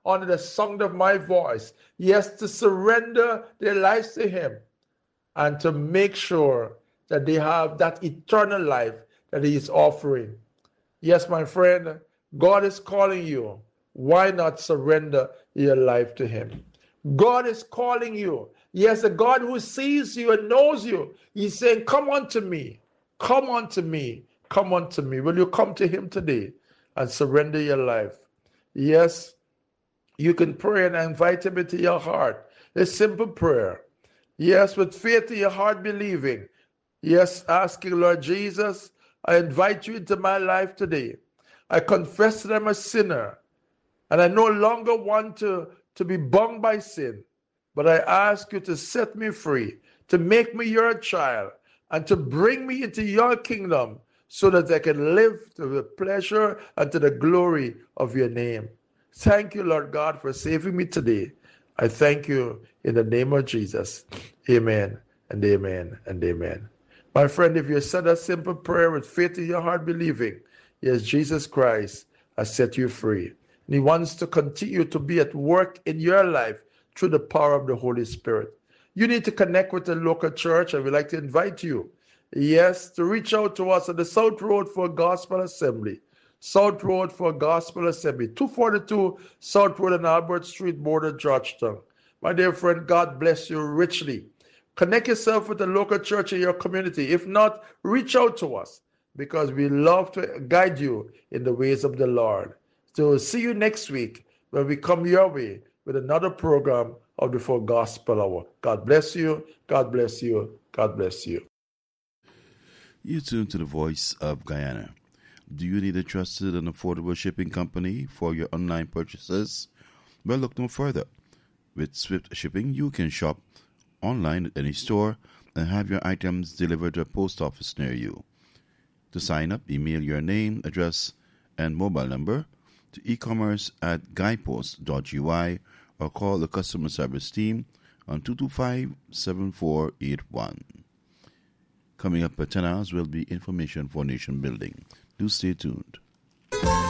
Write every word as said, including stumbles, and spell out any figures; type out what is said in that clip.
under the sound of my voice, yes, to surrender their lives to Him and to make sure that they have that eternal life that He is offering. Yes, my friend, God is calling you. Why not surrender your life to Him? God is calling you. Yes, the God who sees you and knows you. He's saying, come unto me. Come unto me. Come unto me. Will you come to Him today and surrender your life? Yes, you can pray and invite Him into your heart. A simple prayer. Yes, with faith in your heart, believing. Yes, asking, Lord Jesus, I invite you into my life today. I confess that I'm a sinner, and I no longer want to, to be bound by sin, but I ask you to set me free, to make me your child, and to bring me into your kingdom so that I can live to the pleasure and to the glory of your name. Thank you, Lord God, for saving me today. I thank you in the name of Jesus. Amen and amen and amen. My friend, if you said a simple prayer with faith in your heart, believing, yes, Jesus Christ has set you free. And He wants to continue to be at work in your life through the power of the Holy Spirit. You need to connect with the local church, and we'd like to invite you, yes, to reach out to us at the South Road for Gospel Assembly. South Road for Gospel Assembly, two forty-two South Road and Albert Street, border, Georgetown. My dear friend, God bless you richly. Connect yourself with the local church in your community. If not, reach out to us, because we love to guide you in the ways of the Lord. So see you next week when we come your way with another program of the Full Gospel Hour. God bless you. God bless you. God bless you. You tune to the Voice of Guyana. Do you need a trusted and affordable shipping company for your online purchases? Well, look no further. With Swift Shipping, you can shop online at any store and have your items delivered to a post office near you. To sign up, email your name, address, and mobile number to e-commerce at guidepost dot U I or call the customer service team on two two five, seven four eight one. Coming up at ten hours will be information for nation building. Do stay tuned.